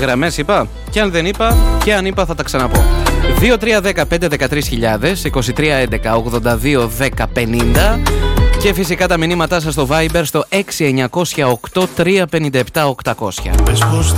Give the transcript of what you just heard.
γραμμές είπα? Και αν δεν είπα, και αν είπα θα τα ξαναπώ. 2310-513-000, 2311-82-1050 και φυσικά τα μηνύματά σας στο Viber στο 6908-357-800.